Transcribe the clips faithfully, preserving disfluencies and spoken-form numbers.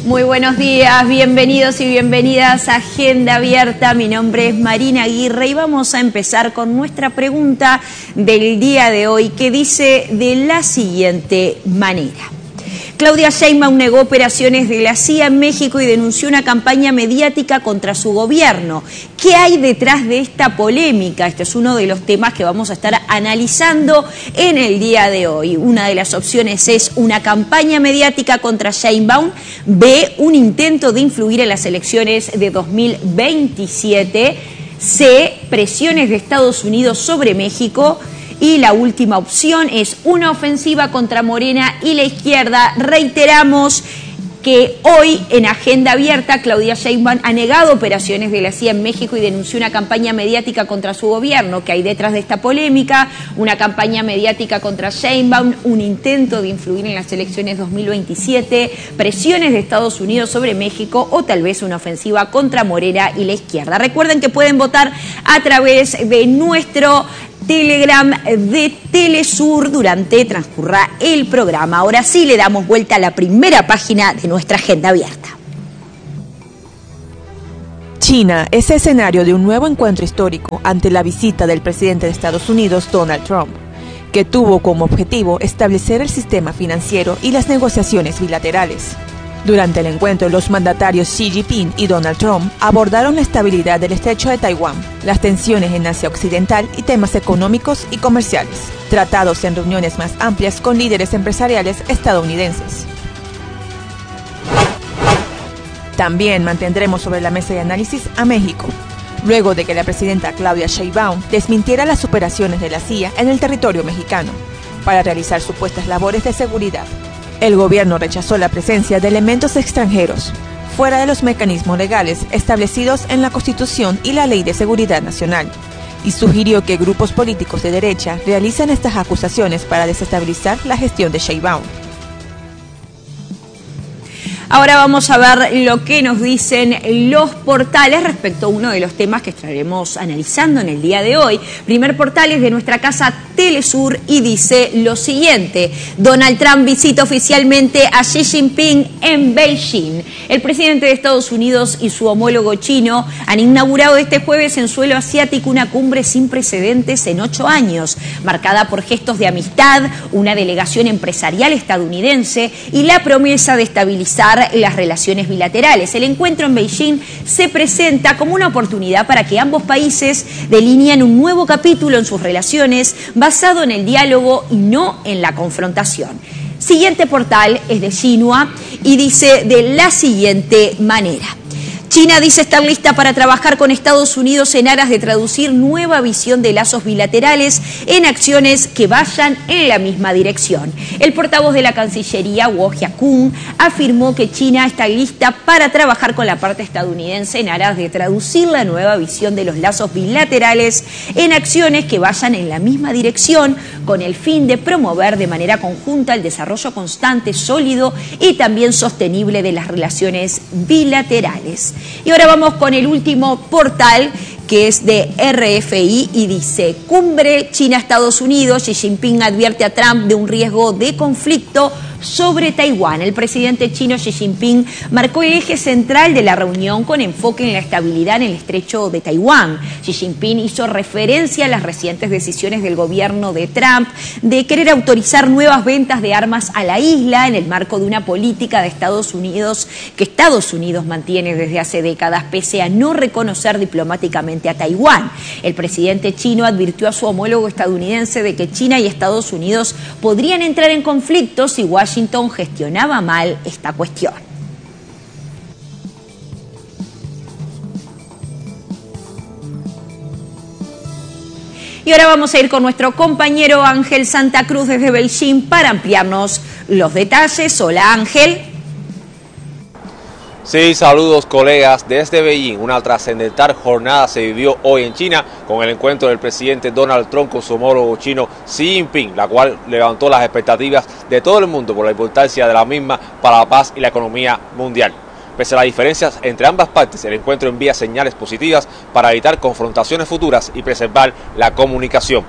Muy buenos días, bienvenidos y bienvenidas a Agenda Abierta. Mi nombre es Marina Aguirre y vamos a empezar con nuestra pregunta del día de hoy, que dice de la siguiente manera. Claudia Sheinbaum negó operaciones de la C I A en México y denunció una campaña mediática contra su gobierno. ¿Qué hay detrás de esta polémica? Este es uno de los temas que vamos a estar analizando en el día de hoy. Una de las opciones es una campaña mediática contra Sheinbaum. B, un intento de influir en las elecciones de dos mil veintisiete. C, presiones de Estados Unidos sobre México. Y la última opción es una ofensiva contra Morena y la izquierda. Reiteramos que hoy en Agenda Abierta Claudia Sheinbaum ha negado operaciones de la C I A en México y denunció una campaña mediática contra su gobierno. ¿Qué hay detrás de esta polémica? Una campaña mediática contra Sheinbaum, un intento de influir en las elecciones dos mil veintisiete, presiones de Estados Unidos sobre México o tal vez una ofensiva contra Morena y la izquierda. Recuerden que pueden votar a través de nuestro Telegram de Telesur durante transcurra el programa. Ahora sí le damos vuelta a la primera página de nuestra Agenda Abierta. China es escenario de un nuevo encuentro histórico ante la visita del presidente de Estados Unidos, Donald Trump, que tuvo como objetivo establecer el sistema financiero y las negociaciones bilaterales. Durante el encuentro, los mandatarios Xi Jinping y Donald Trump abordaron la estabilidad del estrecho de Taiwán, las tensiones en Asia Occidental y temas económicos y comerciales, tratados en reuniones más amplias con líderes empresariales estadounidenses. También mantendremos sobre la mesa de análisis a México, luego de que la presidenta Claudia Sheinbaum desmintiera las operaciones de la C I A en el territorio mexicano para realizar supuestas labores de seguridad. El gobierno rechazó la presencia de elementos extranjeros, fuera de los mecanismos legales establecidos en la Constitución y la Ley de Seguridad Nacional, y sugirió que grupos políticos de derecha realicen estas acusaciones para desestabilizar la gestión de Sheinbaum. Ahora vamos a ver lo que nos dicen los portales respecto a uno de los temas que estaremos analizando en el día de hoy. Primer portal es de nuestra casa Telesur y dice lo siguiente: Donald Trump visita oficialmente a Xi Jinping en Beijing. El presidente de Estados Unidos y su homólogo chino han inaugurado este jueves en suelo asiático una cumbre sin precedentes en ocho años, marcada por gestos de amistad, una delegación empresarial estadounidense y la promesa de estabilizar las relaciones bilaterales. El encuentro en Beijing se presenta como una oportunidad para que ambos países delineen un nuevo capítulo en sus relaciones basado en el diálogo y no en la confrontación. Siguiente portal es de Xinhua y dice de la siguiente manera: China dice estar lista para trabajar con Estados Unidos en aras de traducir nueva visión de lazos bilaterales en acciones que vayan en la misma dirección. El portavoz de la Cancillería, Guo Jiakun, afirmó que China está lista para trabajar con la parte estadounidense en aras de traducir la nueva visión de los lazos bilaterales en acciones que vayan en la misma dirección, con el fin de promover de manera conjunta el desarrollo constante, sólido y también sostenible de las relaciones bilaterales. Y ahora vamos con el último portal, que es de R F I y dice: Cumbre China-Estados Unidos, Xi Jinping advierte a Trump de un riesgo de conflicto sobre Taiwán. El presidente chino Xi Jinping marcó el eje central de la reunión con enfoque en la estabilidad en el estrecho de Taiwán. Xi Jinping hizo referencia a las recientes decisiones del gobierno de Trump de querer autorizar nuevas ventas de armas a la isla en el marco de una política de Estados Unidos que Estados Unidos mantiene desde hace décadas, pese a no reconocer diplomáticamente a Taiwán. El presidente chino advirtió a su homólogo estadounidense de que China y Estados Unidos podrían entrar en conflicto si Washington gestionaba mal esta cuestión. Y ahora vamos a ir con nuestro compañero Ángel Santa Cruz desde Beijing para ampliarnos los detalles. Hola, Ángel. Sí, saludos colegas desde Beijing. Una trascendental jornada se vivió hoy en China con el encuentro del presidente Donald Trump con su homólogo chino Xi Jinping, la cual levantó las expectativas de todo el mundo por la importancia de la misma para la paz y la economía mundial. Pese a las diferencias entre ambas partes, el encuentro envía señales positivas para evitar confrontaciones futuras y preservar la comunicación.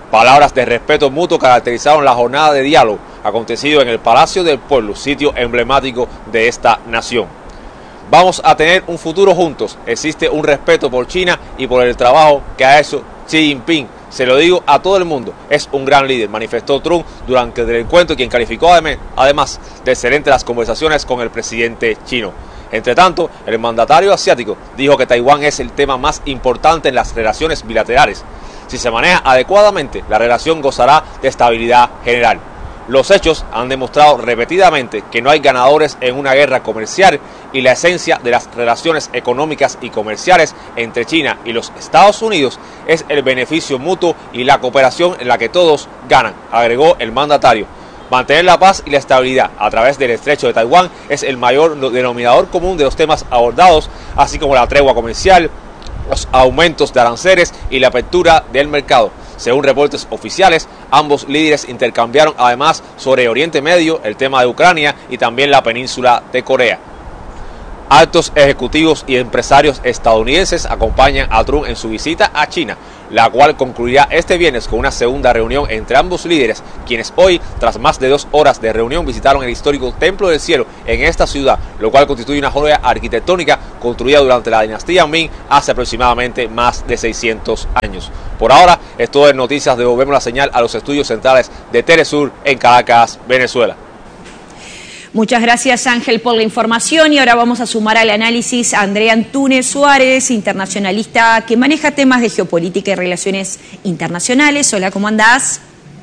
Palabras de respeto mutuo caracterizaron la jornada de diálogo acontecido en el Palacio del Pueblo, sitio emblemático de esta nación. Vamos a tener un futuro juntos. Existe un respeto por China y por el trabajo que ha hecho Xi Jinping. Se lo digo a todo el mundo, es un gran líder, manifestó Trump durante el encuentro, quien calificó además de excelentes las conversaciones con el presidente chino. Entre tanto, el mandatario asiático dijo que Taiwán es el tema más importante en las relaciones bilaterales. Si se maneja adecuadamente, la relación gozará de estabilidad general. Los hechos han demostrado repetidamente que no hay ganadores en una guerra comercial y la esencia de las relaciones económicas y comerciales entre China y los Estados Unidos es el beneficio mutuo y la cooperación en la que todos ganan, agregó el mandatario. Mantener la paz y la estabilidad a través del estrecho de Taiwán es el mayor denominador común de los temas abordados, así como la tregua comercial, los aumentos de aranceles y la apertura del mercado. Según reportes oficiales, ambos líderes intercambiaron además sobre Oriente Medio, el tema de Ucrania y también la península de Corea. Altos ejecutivos y empresarios estadounidenses acompañan a Trump en su visita a China, la cual concluirá este viernes con una segunda reunión entre ambos líderes, quienes hoy, tras más de dos horas de reunión, visitaron el histórico Templo del Cielo en esta ciudad, lo cual constituye una joya arquitectónica construida durante la dinastía Ming hace aproximadamente más de seiscientos años. Por ahora, es todo en noticias. Devolvemos la señal a los estudios centrales de Telesur en Caracas, Venezuela. Muchas gracias, Ángel, por la información, y ahora vamos a sumar al análisis a Andrea Antúnez Suárez, internacionalista que maneja temas de geopolítica y relaciones internacionales. Hola, ¿cómo andás?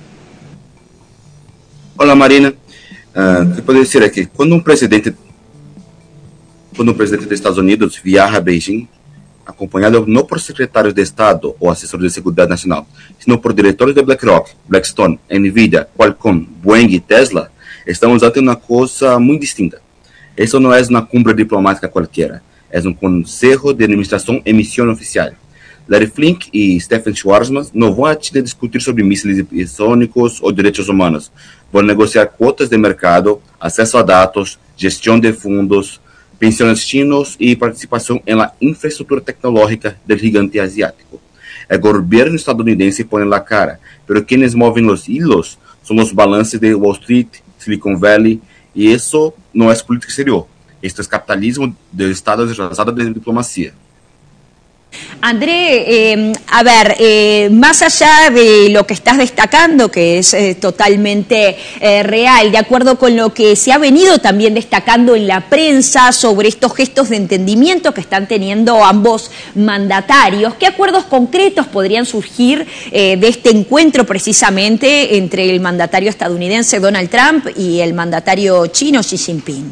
Hola, Marina. Uh, o que puedo decir es que cuando un presidente cuando un presidente de Estados Unidos viaja a Beijing, acompañado no por secretarios de Estado o asesores de seguridad nacional, sino por directores de BlackRock, Blackstone, Nvidia, Qualcomm, Boeing y Tesla, estamos ante una cosa muy distinta. Eso no es una cumbre diplomática cualquiera, es un consejo de administración en misión oficial. Larry Fink y Stephen Schwarzman no van a China a discutir sobre misiles hipersónicos o derechos humanos, van a negociar cuotas de mercado, acceso a datos, gestión de fondos, pensiones chinos y participación en la infraestructura tecnológica del gigante asiático. El gobierno estadounidense pone la cara, pero quienes mueven los hilos son los balances de Wall Street, Silicon Valley, y eso no es política exterior. Esto es capitalismo del Estado disfrazado de diplomacia. André, eh, a ver, eh, más allá de lo que estás destacando, que es eh, totalmente eh, real, de acuerdo con lo que se ha venido también destacando en la prensa sobre estos gestos de entendimiento que están teniendo ambos mandatarios, ¿qué acuerdos concretos podrían surgir eh, de este encuentro precisamente entre el mandatario estadounidense Donald Trump y el mandatario chino Xi Jinping?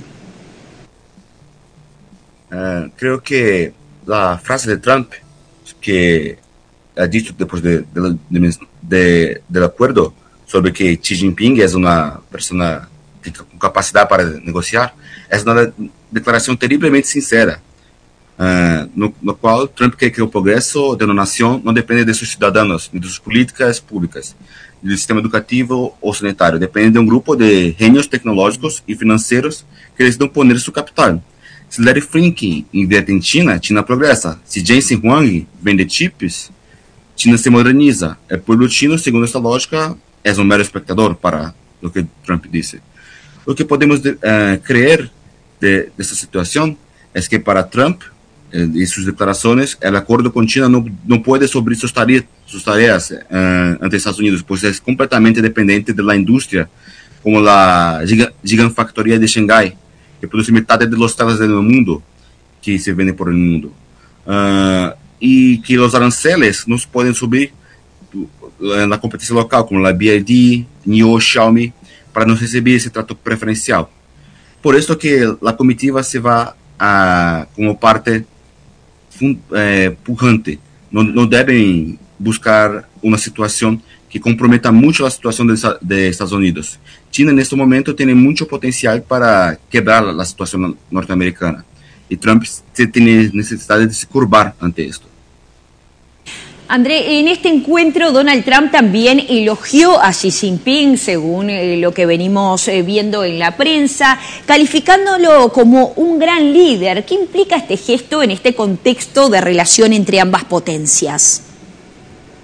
Uh, creo que la frase de Trump que ha dicho después de, de, de, de, del acuerdo sobre que Xi Jinping es una persona con capacidad para negociar, es una declaración terriblemente sincera, uh, no, no cual Trump cree que el progreso de una nación no depende de sus ciudadanos, ni de sus políticas públicas, ni del sistema educativo o sanitario, depende de un grupo de genios tecnológicos y financieros que deciden poner su capital. Si Larry Fink invierte en China, China progresa. Si Jensen Huang vende chips, China se moderniza. El pueblo chino, según esta lógica, es un mero espectador para lo que Trump dice. Lo que podemos de, uh, creer de, de esta situación es que para Trump eh, y sus declaraciones, el acuerdo con China no, no puede sobre sus tareas, sus tareas uh, ante Estados Unidos, pues es completamente dependiente de la industria, como la gigafactoría de Shanghái, que produce metade de los telas del mundo que se venden por el mundo. Uh, y que los aranceles nos pueden subir en la competencia local, como la B Y D, N I O, Xiaomi, para no recibir ese trato preferencial. Por esto que la comitiva se va a, como parte eh, pujante. No, no deben buscar una situación que comprometa mucho la situación de, de Estados Unidos. China en este momento tiene mucho potencial para quebrar la situación norteamericana y Trump tiene necesidad de se curvar ante esto. André, en este encuentro Donald Trump también elogió a Xi Jinping, según eh, lo que venimos eh, viendo en la prensa, calificándolo como un gran líder. ¿Qué implica este gesto en este contexto de relación entre ambas potencias?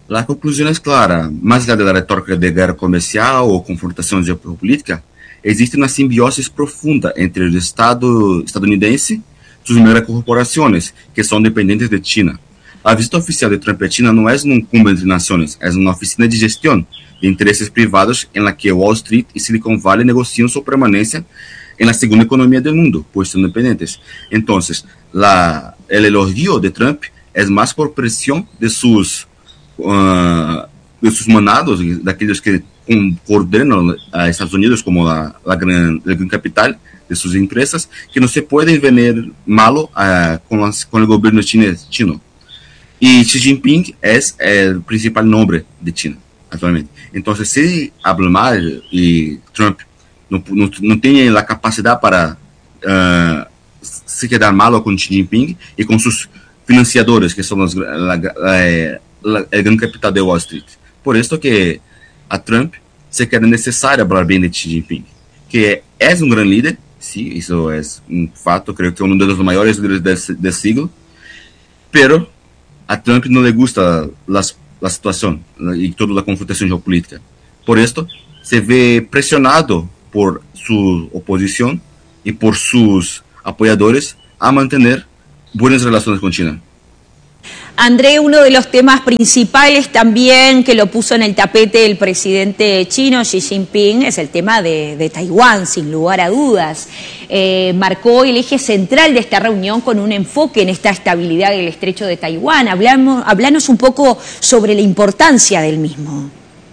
La conclusión es clara. Más allá de la retórica de guerra comercial o confrontación geopolítica, existe una simbiosis profunda entre el Estado estadounidense y sus megacorporaciones, que son dependientes de China. La visita oficial de Trump a China no es una cumbre entre naciones, es una oficina de gestión de intereses privados en la que Wall Street y Silicon Valley negocian su permanencia en la segunda economía del mundo, pues son dependientes. Entonces, la, el elogio de Trump es más por presión de sus, uh, de sus manados, de aquellos que coordenan a Estados Unidos como la, la, gran, la gran capital de sus empresas, que no se puede venir malo uh, con, las, con el gobierno chines, chino. Y Xi Jinping es el principal nombre de China actualmente. Entonces, si habla mal y Trump no, no, no tiene la capacidad para uh, se quedar malo con Xi Jinping y con sus financiadores, que son los, la, la, la, el gran capital de Wall Street. Por esto que a Trump se queda necesario hablar bien de Xi Jinping, que es un gran líder, sí, eso es un fato, creo que uno de los mayores líderes del, del siglo, pero a Trump no le gusta las, la situación y toda la confrontación geopolítica. Por esto, se ve presionado por su oposición y por sus apoyadores a mantener buenas relaciones con China. André, uno de los temas principales también que lo puso en el tapete el presidente chino Xi Jinping es el tema de, de Taiwán, sin lugar a dudas. Eh, marcó el eje central de esta reunión con un enfoque en esta estabilidad del estrecho de Taiwán. Hablamos, hablanos un poco sobre la importancia del mismo.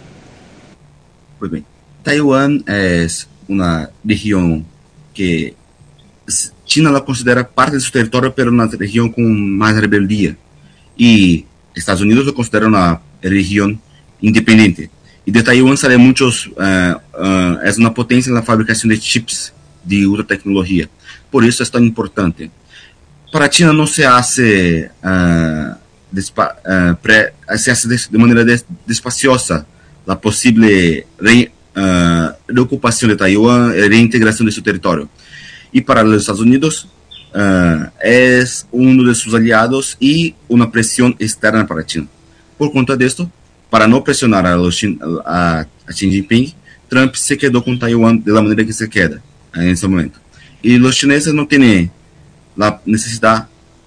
Pues bien, Taiwán es una región que China la considera parte de su territorio, pero una región con más rebeldía. Y Estados Unidos lo considera una región independiente. Y de Taiwán sale muchos, uh, uh, es una potencia en la fabricación de chips de ultra tecnología. Por eso es tan importante. Para China no se hace, uh, despa, uh, pre, se hace de, de manera des, despaciosa la posible re, uh, reocupación de Taiwán y reintegración de su territorio. Y para los Estados Unidos, Uh, es uno de sus aliados y una presión externa para China. Por cuenta de esto, para no presionar a, los, a, a Xi Jinping, Trump se quedó con Taiwán de la manera que se queda en ese momento. Y los chineses no tienen la necesidad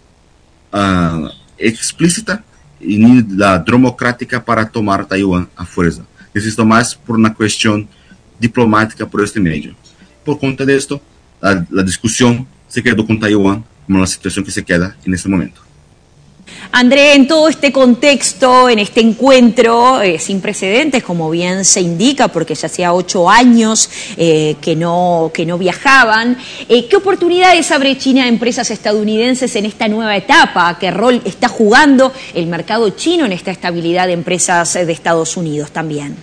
uh, explícita ni la democrática para tomar Taiwán a fuerza. Necesitan más por una cuestión diplomática por este medio. Por cuenta de esto, la, la discusión se quedó con Taiwán como la situación que se queda en este momento. André, en todo este contexto, en este encuentro eh, sin precedentes, como bien se indica, porque ya hacía ocho años eh, que, no, que no viajaban, eh, ¿qué oportunidades abre China a empresas estadounidenses en esta nueva etapa? ¿Qué rol está jugando el mercado chino en esta estabilidad de empresas de Estados Unidos también?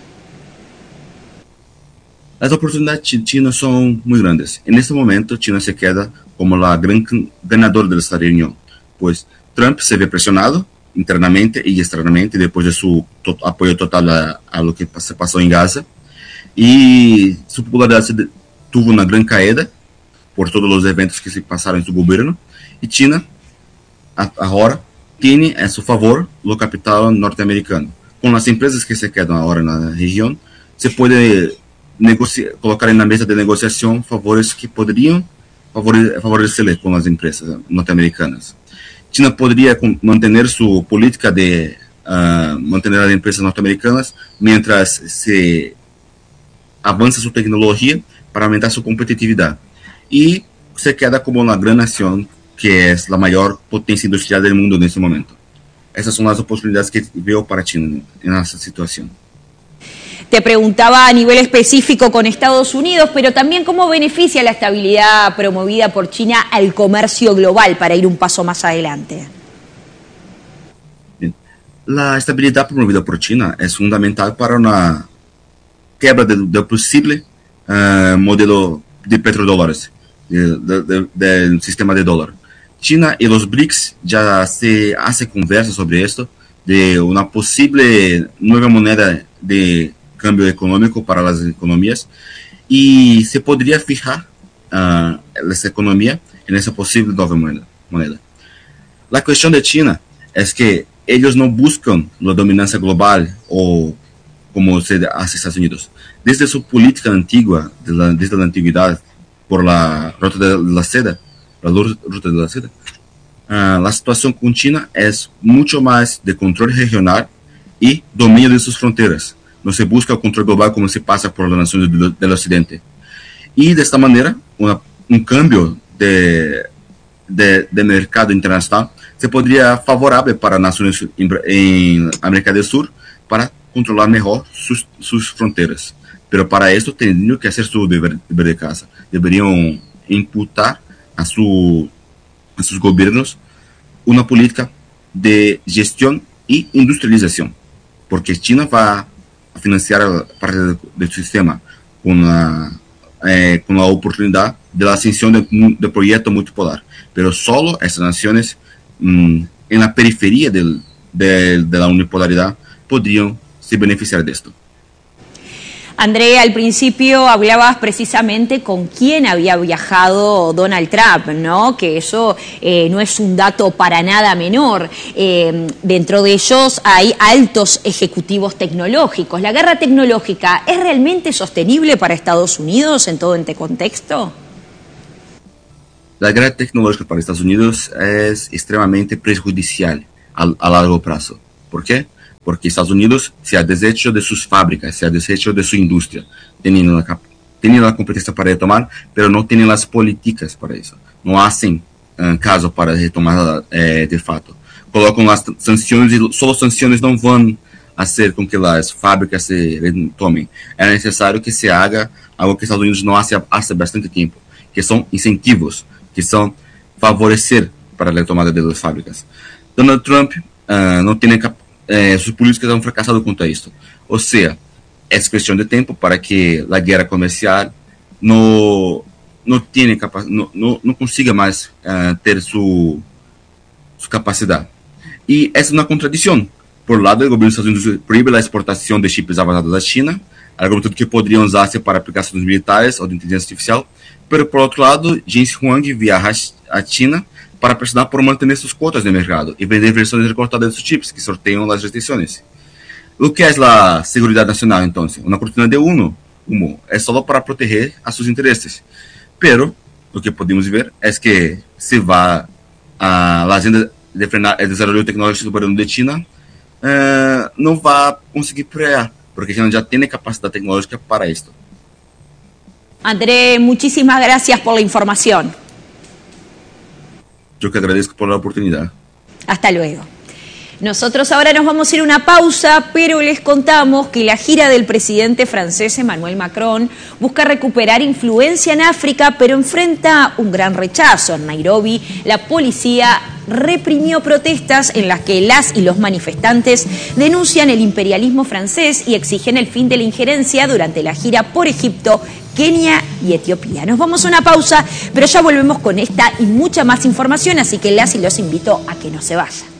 Las oportunidades chinas son muy grandes. En este momento, China se queda como la gran ganadora de esta reunión, pues Trump se ve presionado internamente y externamente después de su to apoyo total a, a lo que se pasó en Gaza, y su popularidad se de, tuvo una gran caída por todos los eventos que se pasaron en su gobierno, y China a, ahora tiene a su favor lo capital norteamericano. Con las empresas que se quedan ahora en la región, se puede negociar, colocar en la mesa de negociación favores que podrían favorecerle con las empresas norteamericanas. China podría mantener su política de uh, mantener a las empresas norteamericanas mientras se avanza su tecnología para aumentar su competitividad, y se queda como una gran nación que es la mayor potencia industrial del mundo en este momento. Esas son las oportunidades que veo para China en esta situación. Te preguntaba a nivel específico con Estados Unidos, pero también cómo beneficia la estabilidad promovida por China al comercio global, para ir un paso más adelante. Bien. La estabilidad promovida por China es fundamental para una quebra del, del posible uh, modelo de petrodólares, de, de, de, del sistema de dólar. China y los B R I C S ya se hace conversa sobre esto, de una posible nueva moneda de cambio económico para las economías, y se podría fijar uh, esa economía en esa posible nueva moneda, moneda. La cuestión de China es que ellos no buscan la dominancia global o como se hace Estados Unidos. Desde su política antigua, de la, desde la antigüedad, por la ruta de la seda, la ruta de la seda, uh, la situación con China es mucho más de control regional y dominio de sus fronteras. No se busca el control global como se pasa por las naciones del, del occidente. Y de esta manera, una, un cambio de, de, de mercado internacional se podría favorable para naciones en, en América del Sur para controlar mejor sus, sus fronteras. Pero para esto tendrían que hacer su deber, deber de casa. Deberían imputar a, su, a sus gobiernos una política de gestión y industrialización. Porque China va a financiar parte del, del sistema con la, eh, con la oportunidad de la ascensión del de proyecto multipolar. Pero solo estas naciones mmm, en la periferia del, de, de la unipolaridad podrían se beneficiar de esto. André, al principio hablabas precisamente con quién había viajado Donald Trump, ¿no? Que eso eh, no es un dato para nada menor. Eh, dentro de ellos hay altos ejecutivos tecnológicos. ¿La guerra tecnológica es realmente sostenible para Estados Unidos en todo este contexto? La guerra tecnológica para Estados Unidos es extremadamente perjudicial a, a largo plazo. ¿Por qué? Porque Estados Unidos se ha deshecho de sus fábricas, se ha deshecho de su industria, teniendo la, teniendo la competencia para retomar, pero no tienen las políticas para eso. No hacen uh, caso para retomar eh, de fato. Colocan las sanciones y solo sanciones no van a hacer con que las fábricas se retomen. Es necesario que se haga algo que Estados Unidos no hace hace bastante tiempo, que son incentivos, que son favorecer para la retomada de las fábricas. Donald Trump uh, no tiene capacidad. Eh, sus políticas han fracasado contra esto. O sea, es cuestión de tiempo para que la guerra comercial no, no, tiene capa no, no, no consiga más uh, ter su, su capacidad. Y es una contradicción. Por un lado, el gobierno de Estados Unidos prohíbe la exportación de chips avanzados da China, argumentando que podrían usarse para aplicaciones militares o de inteligencia artificial, pero por otro lado, James Huang viaja a China para presionar por mantener sus cuotas de mercado y vender versiones recortadas de sus chips que sortean las restricciones. Lo que es la seguridad nacional, entonces, una cortina de humo, humo es solo para proteger a sus intereses. Pero lo que podemos ver es que se va a la agenda de frenar el desarrollo tecnológico soberano de China, eh, no va a conseguir frear, porque China ya tiene capacidad tecnológica para esto. André, muchísimas gracias por la información. Yo que agradezco por la oportunidad. Hasta luego. Nosotros ahora nos vamos a ir a una pausa, pero les contamos que la gira del presidente francés Emmanuel Macron busca recuperar influencia en África, pero enfrenta un gran rechazo. En Nairobi, la policía reprimió protestas en las que las y los manifestantes denuncian el imperialismo francés y exigen el fin de la injerencia durante la gira por Egipto, Kenia y Etiopía. Nos vamos a una pausa, pero ya volvemos con esta y mucha más información, así que las y los invito a que no se vayan.